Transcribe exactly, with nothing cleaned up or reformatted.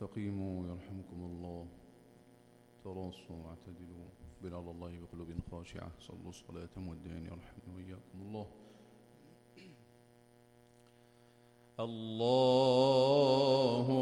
استقيموا يرحمكم الله، تراصوا واعتدلوا، بلال الله بقلوب خاشعة، صلوا الصلاة مودعين يرحمني وإياكم الله. الله